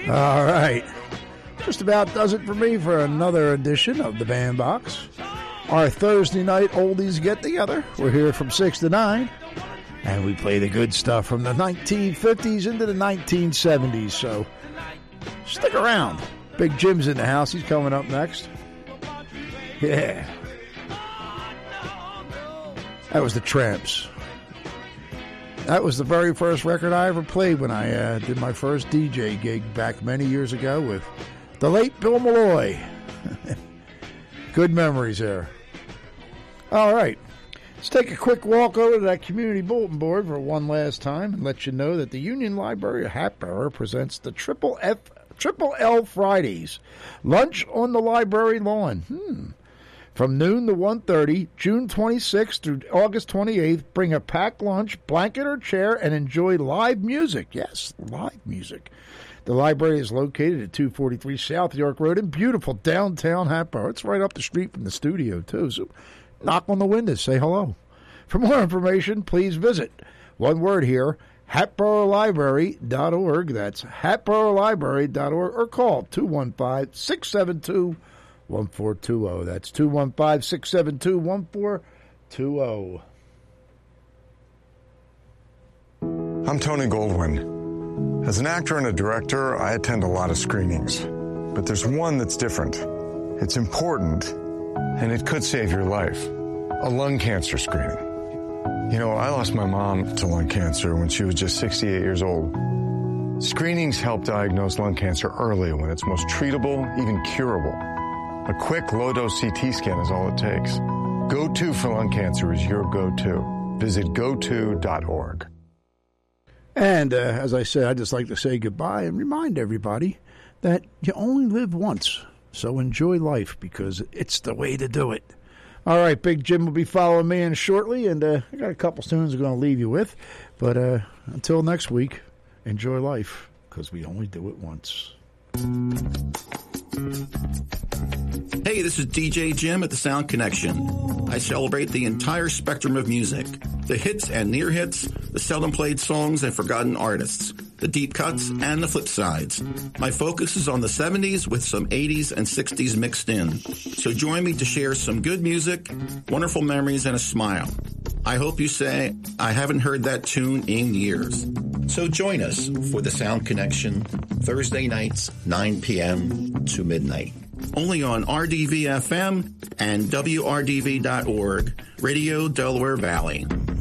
All right. Just about does it for me for another edition of the Bandbox. Our Thursday night oldies get-together. We're here from 6 to 9. And we play the good stuff from the 1950s into the 1970s. So stick around. Big Jim's in the house. He's coming up next. Yeah. That was the Tramps. That was the very first record I ever played when I did my first DJ gig back many years ago with the late Bill Malloy. Good memories there. All right. Let's take a quick walk over to that community bulletin board for one last time and let you know that the Union Library of Hatboro presents the Triple L Fridays. Lunch on the library lawn. From noon to 1:30, June 26th through August 28th, bring a packed lunch, blanket or chair, and enjoy live music. Yes, live music. The library is located at 243 South York Road in beautiful downtown Hatboro. It's right up the street from the studio, too. So knock on the windows, say hello. For more information, please visit, one word here, hatborolibrary.org. That's hatborolibrary.org, or call 215-672-1420. That's 215-672-1420. I'm Tony Goldwyn. As an actor and a director, I attend a lot of screenings. But there's one that's different. It's important, and it could save your life. A lung cancer screening. You know, I lost my mom to lung cancer when she was just 68 years old. Screenings help diagnose lung cancer early when it's most treatable, even curable. A quick low-dose CT scan is all it takes. Go-To for lung cancer is your go-to. Visit goto.org. And as I said, I'd just like to say goodbye and remind everybody that you only live once. So enjoy life because it's the way to do it. All right, Big Jim will be following me in shortly, and I got a couple tunes I'm going to leave you with. But until next week, enjoy life because we only do it once. Hey, this is DJ Jim at the Sound Connection. I celebrate the entire spectrum of music. The hits and near hits, the seldom played songs and forgotten artists, the deep cuts and the flip sides. My focus is on the 70s with some 80s and 60s mixed in. So join me to share some good music, wonderful memories, and a smile. I hope you say, I haven't heard that tune in years. So join us for the Sound Connection, Thursday nights, 9 p.m. to midnight. Only on RDV-FM and WRDV.org, Radio Delaware Valley.